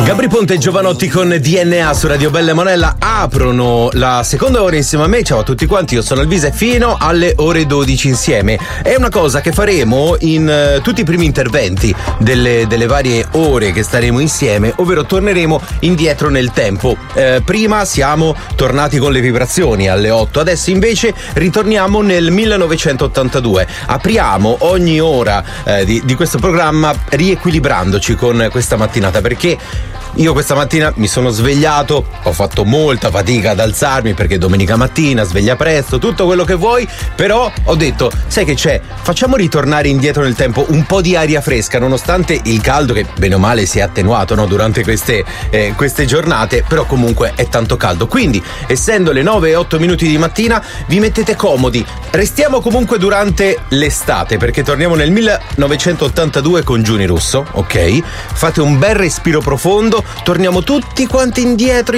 Gabri Ponte e Giovanotti con DNA su Radio Bella e Monella aprono la seconda ora insieme a me. Ciao a tutti quanti, io sono Elvisa e fino alle ore 12 insieme. È una cosa che faremo in tutti i primi interventi delle varie ore che staremo insieme, ovvero torneremo indietro nel tempo. Prima siamo tornati con le vibrazioni alle 8, adesso invece ritorniamo nel 1982. Apriamo ogni ora di questo programma riequilibrandoci con questa mattinata, perché io questa mattina mi sono svegliato, ho fatto molta fatica ad alzarmi perché domenica mattina, sveglia presto, tutto quello che vuoi, però ho detto, sai che c'è, facciamo ritornare indietro nel tempo un po' di aria fresca, nonostante il caldo che bene o male si è attenuato, no, durante queste giornate, però comunque è tanto caldo. Quindi, essendo le 9:08 di mattina, vi mettete comodi. Restiamo comunque durante l'estate, perché torniamo nel 1982 con Giuni Russo, ok? Fate un bel respiro profondo, torniamo tutti quanti indietro